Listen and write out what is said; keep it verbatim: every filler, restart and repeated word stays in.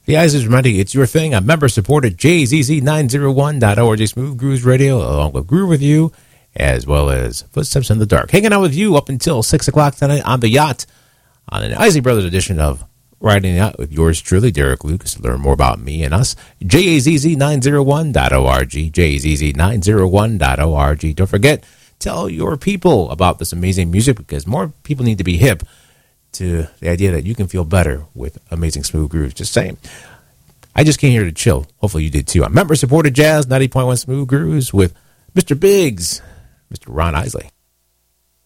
The Isleys reminding you, it's your thing. A member supported J Z Z nine oh one dot org, Smooth Grooves Radio, along with Groove With You, as well as Footsteps in the Dark. Hanging out with you up until six o'clock tonight on the yacht, on an Isley Brothers edition of Riding Out with yours truly, Derek Lucas. To learn more about me and us, J A Z Z nine oh one dot org, J A Z Z nine oh one dot org. Don't forget, tell your people about this amazing music, because more people need to be hip to the idea that you can feel better with amazing smooth grooves. Just saying. I just came here to chill. Hopefully you did too. I'm member-supported jazz, ninety point one Smooth Grooves with Mister Biggs, Mister Ron Isley.